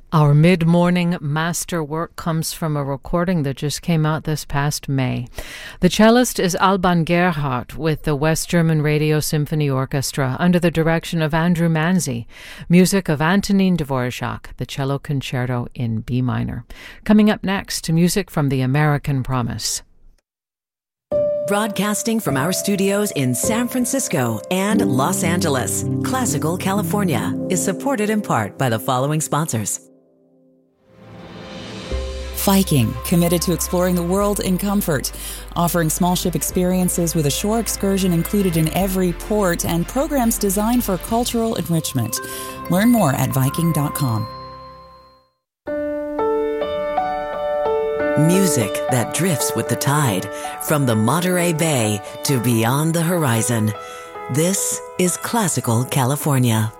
Our mid-morning masterwork comes from a recording that just came out this past May. The cellist is Alban Gerhardt with the West German Radio Symphony Orchestra under the direction of Andrew Manzi. Music of Antonin Dvorak, the Cello Concerto in B minor. Coming up next, music from the American Promise. Broadcasting from our studios in San Francisco and Los Angeles, Classical California is supported in part by the following sponsors. Viking, committed to exploring the world in comfort, offering small ship experiences with a shore excursion included in every port and programs designed for cultural enrichment. Learn more at Viking.com. Music that drifts with the tide, from the Monterey Bay to beyond the horizon. This is Classical California.